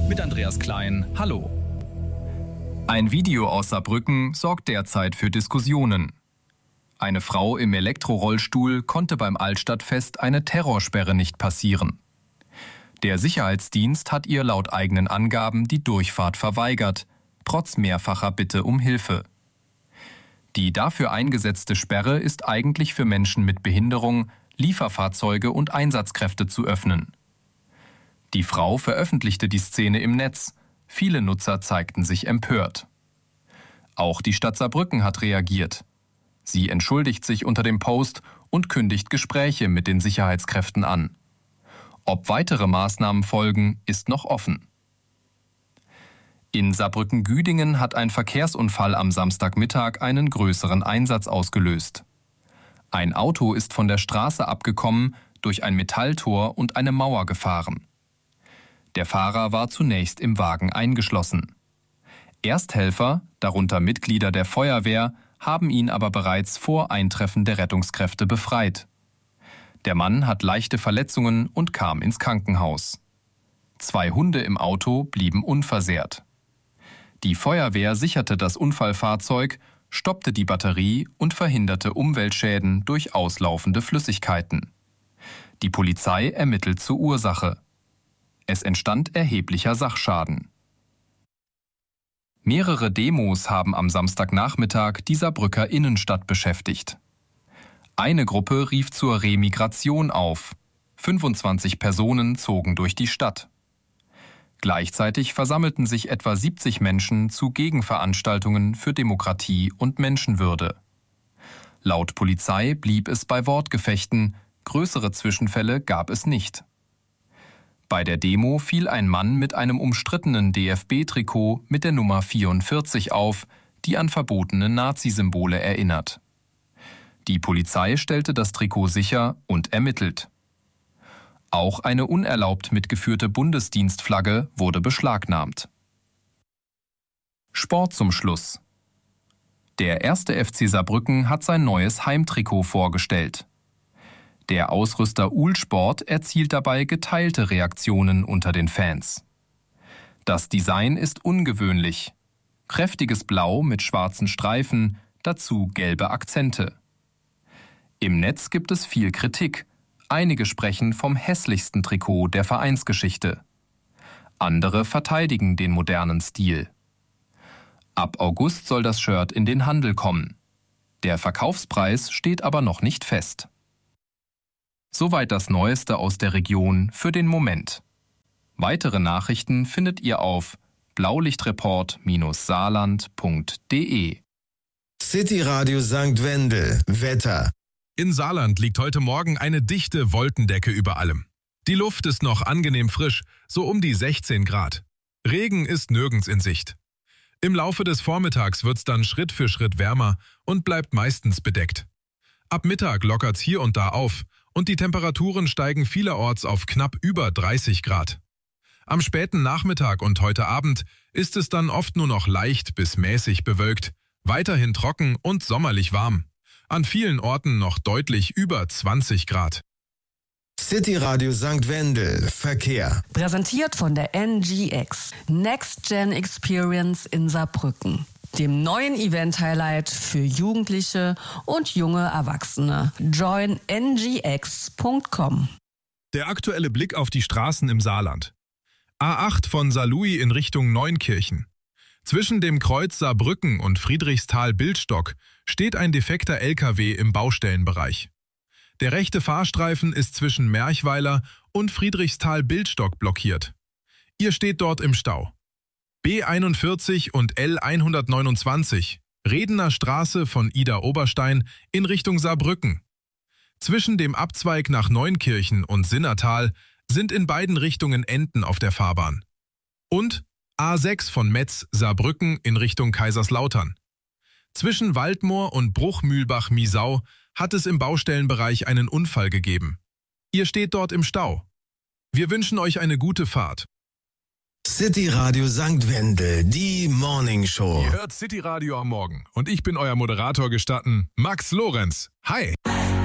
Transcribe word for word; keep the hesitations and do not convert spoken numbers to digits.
mit Andreas Klein. Hallo. Ein Video aus Saarbrücken sorgt derzeit für Diskussionen. Eine Frau im Elektrorollstuhl konnte beim Altstadtfest eine Terrorsperre nicht passieren. Der Sicherheitsdienst hat ihr laut eigenen Angaben die Durchfahrt verweigert, trotz mehrfacher Bitte um Hilfe. Die dafür eingesetzte Sperre ist eigentlich für Menschen mit Behinderung, Lieferfahrzeuge und Einsatzkräfte zu öffnen. Die Frau veröffentlichte die Szene im Netz. Viele Nutzer zeigten sich empört. Auch die Stadt Saarbrücken hat reagiert. Sie entschuldigt sich unter dem Post und kündigt Gespräche mit den Sicherheitskräften an. Ob weitere Maßnahmen folgen, ist noch offen. In Saarbrücken-Güdingen hat ein Verkehrsunfall am Samstagmittag einen größeren Einsatz ausgelöst. Ein Auto ist von der Straße abgekommen, durch ein Metalltor und eine Mauer gefahren. Der Fahrer war zunächst im Wagen eingeschlossen. Ersthelfer, darunter Mitglieder der Feuerwehr, haben ihn aber bereits vor Eintreffen der Rettungskräfte befreit. Der Mann hat leichte Verletzungen und kam ins Krankenhaus. Zwei Hunde im Auto blieben unversehrt. Die Feuerwehr sicherte das Unfallfahrzeug, stoppte die Batterie und verhinderte Umweltschäden durch auslaufende Flüssigkeiten. Die Polizei ermittelt zur Ursache. Es entstand erheblicher Sachschaden. Mehrere Demos haben am Samstagnachmittag die Saarbrücker Innenstadt beschäftigt. Eine Gruppe rief zur Remigration auf. fünfundzwanzig Personen zogen durch die Stadt. Gleichzeitig versammelten sich etwa siebzig Menschen zu Gegenveranstaltungen für Demokratie und Menschenwürde. Laut Polizei blieb es bei Wortgefechten, größere Zwischenfälle gab es nicht. Bei der Demo fiel ein Mann mit einem umstrittenen D F B-Trikot mit der Nummer vierundvierzig auf, die an verbotene Nazi-Symbole erinnert. Die Polizei stellte das Trikot sicher und ermittelt. Auch eine unerlaubt mitgeführte Bundesdienstflagge wurde beschlagnahmt. Sport zum Schluss. Der erste F C Saarbrücken hat sein neues Heimtrikot vorgestellt. Der Ausrüster Uhlsport erzielt dabei geteilte Reaktionen unter den Fans. Das Design ist ungewöhnlich. Kräftiges Blau mit schwarzen Streifen, dazu gelbe Akzente. Im Netz gibt es viel Kritik. Einige sprechen vom hässlichsten Trikot der Vereinsgeschichte. Andere verteidigen den modernen Stil. Ab August soll das Shirt in den Handel kommen. Der Verkaufspreis steht aber noch nicht fest. Soweit das Neueste aus der Region für den Moment. Weitere Nachrichten findet ihr auf blaulichtreport Bindestrich saarland Punkt de. City Radio Sankt Wendel. Wetter. In Saarland liegt heute Morgen eine dichte Wolkendecke über allem. Die Luft ist noch angenehm frisch, so um die sechzehn Grad. Regen ist nirgends in Sicht. Im Laufe des Vormittags wird's dann Schritt für Schritt wärmer und bleibt meistens bedeckt. Ab Mittag lockert's hier und da auf und die Temperaturen steigen vielerorts auf knapp über dreißig Grad. Am späten Nachmittag und heute Abend ist es dann oft nur noch leicht bis mäßig bewölkt, weiterhin trocken und sommerlich warm. An vielen Orten noch deutlich über zwanzig Grad. City Radio Sankt Wendel. Verkehr. Präsentiert von der N G X. Next Gen Experience in Saarbrücken. Dem neuen Event-Highlight für Jugendliche und junge Erwachsene. join n g x punkt com. Der aktuelle Blick auf die Straßen im Saarland. A acht von Saarlouis in Richtung Neunkirchen. Zwischen dem Kreuz Saarbrücken und Friedrichsthal-Bildstock steht ein defekter L K W im Baustellenbereich. Der rechte Fahrstreifen ist zwischen Merchweiler und Friedrichsthal-Bildstock blockiert. Ihr steht dort im Stau. B einundvierzig und L hundertneunundzwanzig, Redener Straße von Ida-Oberstein in Richtung Saarbrücken. Zwischen dem Abzweig nach Neunkirchen und Sinnertal sind in beiden Richtungen Enden auf der Fahrbahn. Und A sechs von Metz-Saarbrücken in Richtung Kaiserslautern. Zwischen Waldmoor und Bruchmühlbach-Miesau hat es im Baustellenbereich einen Unfall gegeben. Ihr steht dort im Stau. Wir wünschen euch eine gute Fahrt. City Radio Sankt Wendel, die Morning Show. Ihr hört City Radio am Morgen und ich bin euer Moderator gestatten, Max Lorenz. Hi!